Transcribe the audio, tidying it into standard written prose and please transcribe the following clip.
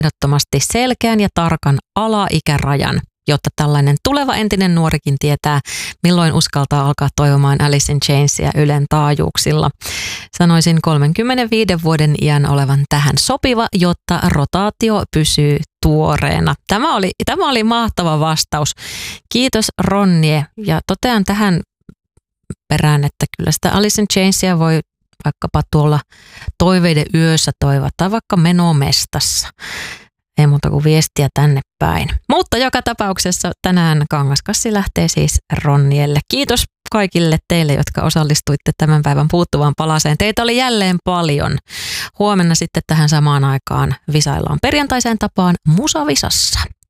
ehdottomasti selkeän ja tarkan alaikärajan, jotta tällainen tuleva entinen nuorikin tietää, milloin uskaltaa alkaa toivomaan Alice in Chainsia Ylen taajuuksilla. Sanoisin 35 vuoden iän olevan tähän sopiva, jotta rotaatio pysyy tuoreena. Tämä oli mahtava vastaus. Kiitos Ronnie, ja totean tähän perään, että kyllä sitä Alice in Chainsia voi vaikkapa tuolla toiveiden yössä toivoa tai vaikka menomestassa. Ei muuta kuin viestiä tänne päin. Mutta joka tapauksessa tänään kangaskassi lähtee siis Ronnielle. Kiitos kaikille teille, jotka osallistuitte tämän päivän puuttuvaan palaseen. Teitä oli jälleen paljon. Huomenna sitten tähän samaan aikaan visaillaan perjantaiseen tapaan Musavisassa.